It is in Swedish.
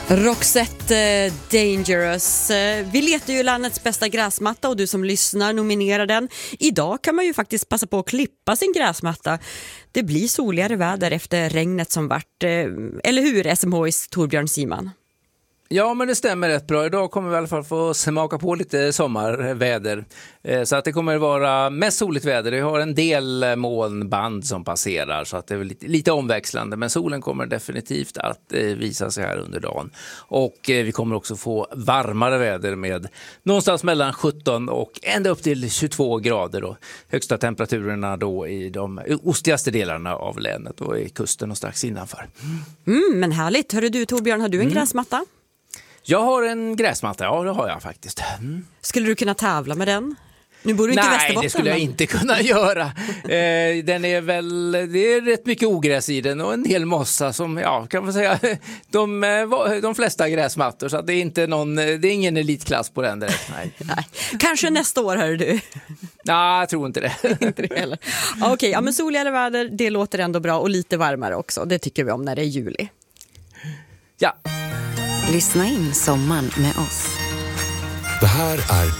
Roxette Dangerous. Vi letar ju landets bästa gräsmatta och du som lyssnar nominerar den. Idag kan man ju faktiskt passa på att klippa sin gräsmatta. Det blir soligare väder efter regnet som vart. Eller hur, SMHs Torbjörn Siman? Ja, men det stämmer rätt bra. Idag kommer vi i alla fall få smaka på lite sommarväder. Så att det kommer vara mest soligt väder. Vi har en del molnband som passerar så att det är lite omväxlande. Men solen kommer definitivt att visa sig här under dagen. Och vi kommer också få varmare väder med någonstans mellan 17 och ända upp till 22 grader. Då. Högsta temperaturerna då i de ostigaste delarna av länet och i kusten och strax innanför. Men härligt. Hörru du Torbjörn, har du en gräsmatta? Jag har en gräsmatta, ja det har jag faktiskt. Skulle du kunna tävla med den? Nu bor du inte i Västerbotten. Nej, det skulle jag inte kunna göra. Den är väl, det är rätt mycket ogräs i den och en hel mossa som, ja kan man säga, de flesta gräsmattor. Så att det är inte det är ingen elitklass på den direkt. Nej. Kanske nästa år, hör du. Nej, jag tror inte det. Inte det heller. Okej, ja, men soligare väder, det låter ändå bra och lite varmare också. Det tycker vi om när det är juli. Ja. Lyssna in sommaren med oss. Det här är